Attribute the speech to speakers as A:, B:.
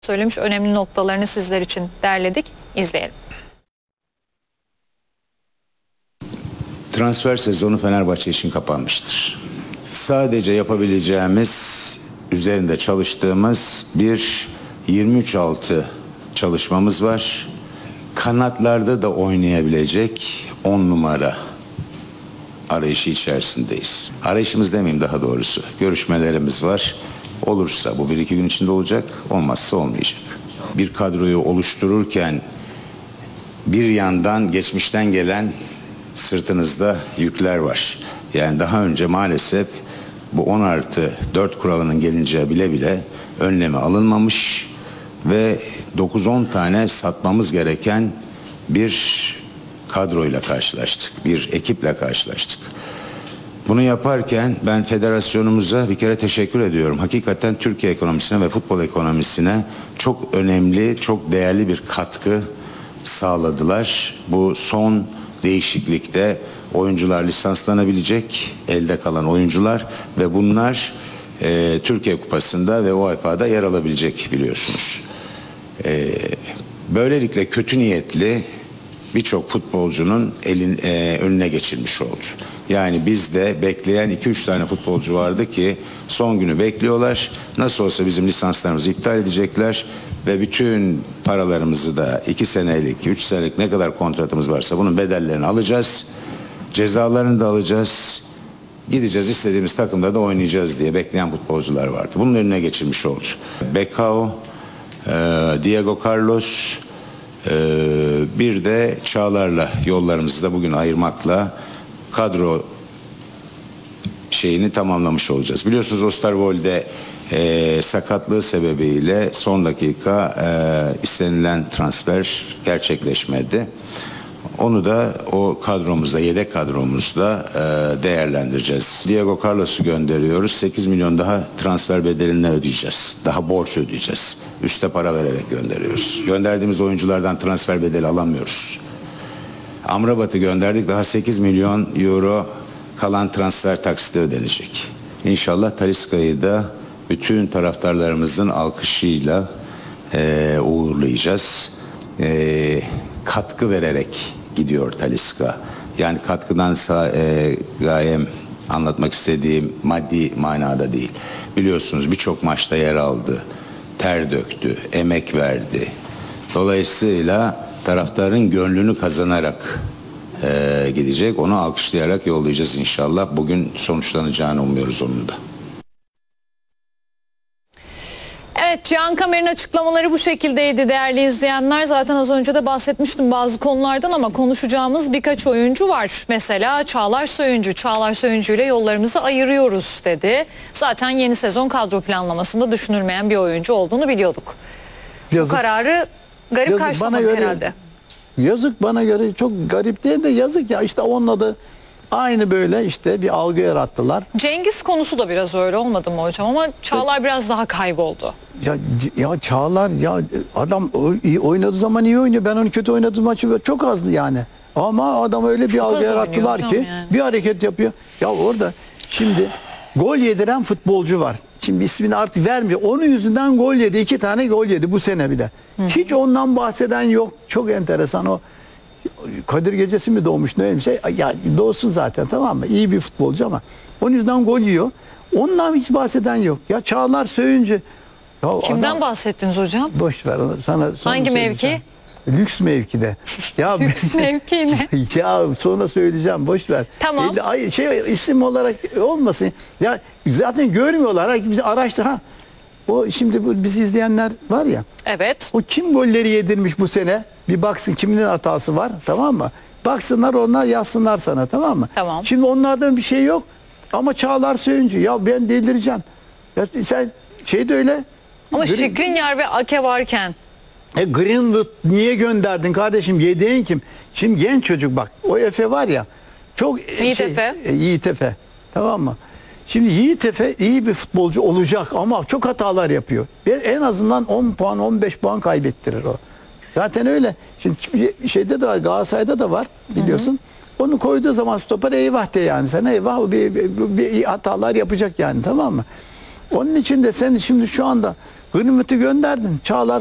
A: söylemiş, önemli noktalarını sizler için derledik. İzleyelim.
B: Transfer sezonu Fenerbahçe için kapanmıştır. Sadece yapabileceğimiz, üzerinde çalıştığımız bir 23-6 çalışmamız var. Kanatlarda da oynayabilecek 10 numara arayışı içerisindeyiz. Arayışımız demeyeyim, daha doğrusu. Görüşmelerimiz var. Olursa bu 1-2 gün içinde olacak, olmazsa olmayacak. Bir kadroyu oluştururken bir yandan geçmişten gelen sırtınızda yükler var. Yani daha önce maalesef bu 10+4 kuralının gelince bile bile önlemi alınmamış ve 9-10 tane satmamız gereken bir kadroyla karşılaştık. Bir ekiple karşılaştık. Bunu yaparken ben federasyonumuza bir kere teşekkür ediyorum. Hakikaten Türkiye ekonomisine ve futbol ekonomisine çok önemli, çok değerli bir katkı sağladılar. Bu son değişiklikte oyuncular lisanslanabilecek, elde kalan oyuncular ve bunlar Türkiye Kupası'nda ve UEFA'da yer alabilecek, biliyorsunuz. Böylelikle kötü niyetli birçok futbolcunun önüne geçilmiş oldu. Yani bizde bekleyen 2-3 tane futbolcu vardı ki son günü bekliyorlar. Nasıl olsa bizim lisanslarımızı iptal edecekler ve bütün paralarımızı da 2 senelik, 3 senelik ne kadar kontratımız varsa bunun bedellerini alacağız. Cezalarını da alacağız. Gideceğiz, istediğimiz takımda da oynayacağız diye bekleyen futbolcular vardı. Bunun önüne geçilmiş oldu. Becao, Diego Carlos, bir de Çağlar'la yollarımızı da bugün ayırmakla kadro şeyini tamamlamış olacağız. Biliyorsunuz Osterwolde sakatlığı sebebiyle son dakika istenilen transfer gerçekleşmedi. Onu da o kadromuzda, yedek kadromuzda değerlendireceğiz. Diego Carlos'u gönderiyoruz. 8 milyon daha transfer bedelini ödeyeceğiz. Daha borç ödeyeceğiz. Üste para vererek gönderiyoruz. Gönderdiğimiz oyunculardan transfer bedeli alamıyoruz. Amrabat'ı gönderdik. Daha 8 milyon euro kalan transfer taksiti ödenecek. İnşallah Talisca'yı da bütün taraftarlarımızın alkışıyla uğurlayacağız. Katkı vererek gidiyor Talisca. Yani katkıdan gayem anlatmak istediğim maddi manada değil. Biliyorsunuz birçok maçta yer aldı. Ter döktü, emek verdi. Dolayısıyla taraftarın gönlünü kazanarak gidecek. Onu alkışlayarak yollayacağız inşallah. Bugün sonuçlanacağını umuyoruz onun da.
A: Evet, Cihan Kamer'in açıklamaları bu şekildeydi değerli izleyenler. Zaten az önce de bahsetmiştim bazı konulardan ama konuşacağımız birkaç oyuncu var. Mesela Çağlar Söyüncü. Çağlar Söyüncü ile yollarımızı ayırıyoruz dedi. Zaten yeni sezon kadro planlamasında düşünülmeyen bir oyuncu olduğunu biliyorduk.
C: Yazık.
A: Bu kararı garip karşılamadık herhalde.
C: Yazık, bana göre çok garip değil de yazık ya, işte onunla da aynı böyle işte bir algı yarattılar.
A: Cengiz konusu da biraz öyle olmadı mı hocam, ama Çağlar biraz daha kayboldu.
C: Ya Çağlar, ya adam iyi oynadığı zaman iyi oynuyor. Ben onun kötü oynadığı maçı çok azdı yani. Ama adam öyle bir algı yarattılar ki yani. Bir hareket yapıyor. Ya orada şimdi gol yediren futbolcu var. Şimdi ismini artık vermiyor. Onun yüzünden gol yedi. 2 tane gol yedi bu sene bile. Hiç ondan bahseden yok. Çok enteresan o. Kadir Gecesi mi doğmuş neymiş? Ya doğsun zaten, tamam mı? İyi bir futbolcu ama onun yüzünden gol yiyor. Ondan hiç bahseden yok. Ya Çağlar Söyüncü. Ya
A: kimden bahsettiniz hocam?
C: Boş ver onu. Sana
A: hangi mevki?
C: Lüks mevkide. Ya
A: lüks mevki ne?
C: Ya sonra söyleyeceğim, boş ver.
A: Tamam.
C: İsim olarak olmasın. Ya zaten görmüyorlar. Bizi araştır ha. O şimdi bu bizi izleyenler var ya.
A: Evet.
C: O kim golleri yedirmiş bu sene? Bir baksın kimin hatası var, tamam mı? Baksınlar, onlar yazsınlar sana, tamam mı?
A: Tamam.
C: Şimdi onlardan bir şey yok. Ama Çağlar Söyüncü, ya ben delireceğim. Ya sen şey de öyle.
A: Ama Skriniar ve Ake varken.
C: Greenwood niye gönderdin kardeşim? Yedeğin kim? Şimdi genç çocuk bak. O Efe var ya. Çok
A: Yiğit Efe.
C: Yiğit Efe. Tamam mı? Şimdi Yiğit Efe iyi bir futbolcu olacak ama çok hatalar yapıyor. En azından 10 puan 15 puan kaybettirir o. Zaten öyle. Şimdi şeyde de var, Galatasaray'da da var biliyorsun. Onu koyduğu zaman stoper eyvah de yani. Sen eyvah, bir hatalar yapacak yani, tamam mı? Onun için de sen şimdi şu anda Greenwood'u gönderdin. Çağlar